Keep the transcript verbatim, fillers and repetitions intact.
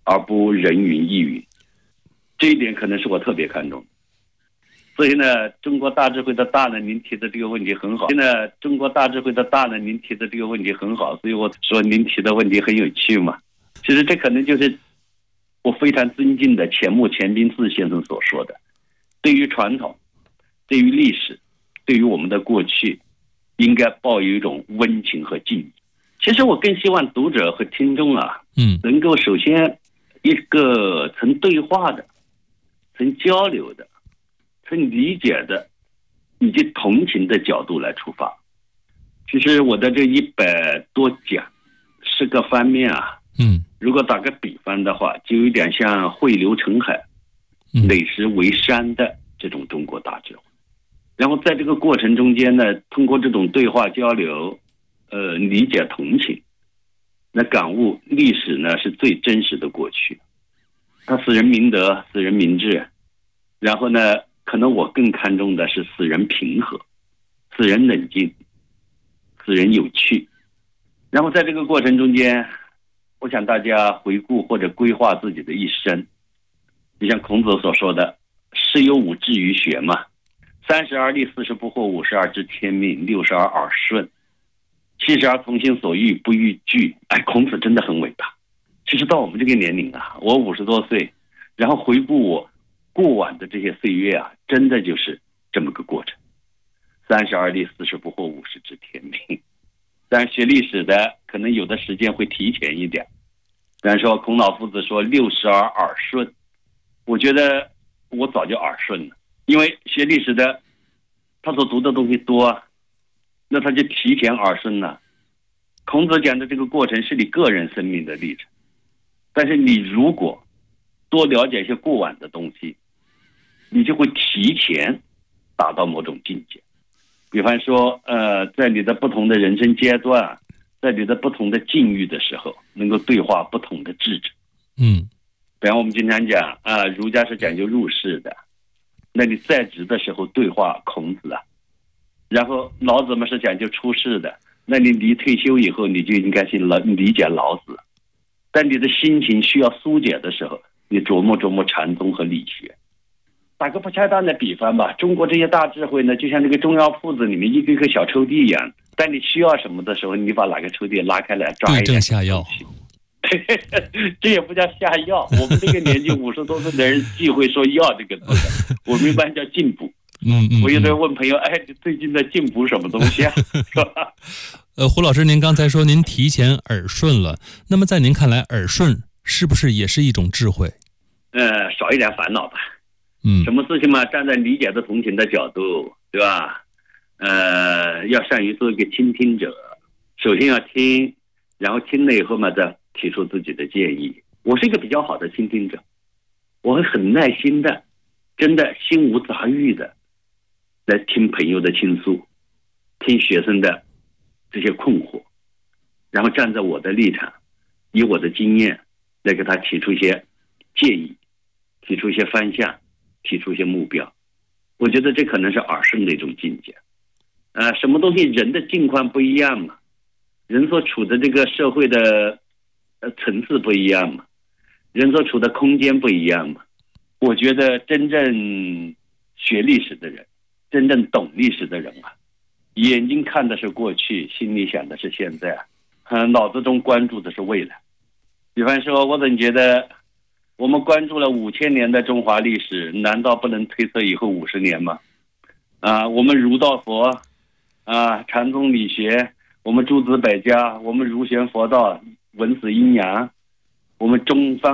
而不人云亦云。这一点可能是我特别看重的。所以呢，中国大智慧的大呢，您提的这个问题很好。所以呢，中国大智慧的大呢，您提的这个问题很好，所以我说您提的问题很有趣嘛。其实这可能就是我非常尊敬的钱穆钱宾四先生所说的，对于传统，对于历史，对于我们的过去，应该抱有一种温情和敬意。其实我更希望读者和听众啊，嗯，能够首先一个曾对话的、曾交流的、曾理解的以及同情的角度来出发。其实我的这一百多讲十个方面啊，嗯，如果打个比方的话，就有点像汇流成海、垒石为山的这种中国大智慧。然后在这个过程中间呢，通过这种对话交流，呃，理解同情，那感悟历史呢是最真实的过去，它使人明德，使人明智。然后呢，可能我更看重的是使人平和，使人冷静，使人有趣。然后在这个过程中间，我想大家回顾或者规划自己的一生，就像孔子所说的“十有五志于学”嘛，三十而立，四十不惑，五十而知天命，六十而耳顺，七十而从心所欲，不逾矩。哎，孔子真的很伟大。其实到我们这个年龄啊，我五十多岁，然后回顾我过往的这些岁月啊，真的就是这么个过程。三十而立，四十不惑，五十知天命。但是学历史的可能有的时间会提前一点，比方说孔老夫子说六十而耳顺，我觉得我早就耳顺了，因为学历史的他所读的东西多啊，那他就提前耳顺了。孔子讲的这个过程是你个人生命的历程，但是你如果多了解一些过往的东西，你就会提前达到某种境界。比方说呃，在你的不同的人生阶段，在你的不同的境遇的时候，能够对话不同的智者。嗯，比方我们经常讲啊、呃，儒家是讲究入世的，那你在职的时候对话孔子啊，然后老子们是讲究出世的，那你离退休以后，你就应该去理解老子。但你的心情需要疏解的时候，你琢磨琢磨禅宗和理学。打个不恰当的比方吧，中国这些大智慧呢，就像这个中药铺子里面一个个小抽屉一样，当你需要什么的时候，你把哪个抽屉拉开来抓一下，对症下药。这也不叫下药，我们这个年纪五十多岁的人忌讳说药这个字，我们一般叫进补。嗯嗯，我有时候问朋友，哎，你最近在进补什么东西啊？是吧？ 呃，胡老师，您刚才说您提前耳顺了，那么在您看来，耳顺是不是也是一种智慧？ 呃，少一点烦恼吧。嗯，什么事情嘛，站在理解的同情的角度，对吧？呃，要善于做一个倾听者，首先要听，然后听了以后嘛，再提出自己的建议。我是一个比较好的倾听者，我会很耐心的，真的心无杂欲的来听朋友的倾诉，听学生的这些困惑，然后站在我的立场，以我的经验来给他提出一些建议，提出一些方向，提出一些目标。我觉得这可能是耳顺的一种境界。呃，什么东西人的境况不一样嘛，人所处的这个社会的呃层次不一样嘛，人所处的空间不一样嘛。我觉得真正学历史的人，真正懂历史的人啊，眼睛看的是过去，心里想的是现在，嗯，脑子中关注的是未来。比方说，我总觉得我们关注了五千年的中华历史，难道不能推测以后五十年吗？啊，我们儒道佛，啊，禅宗理学，我们诸子百家，我们儒玄佛道，文史阴阳，我们中方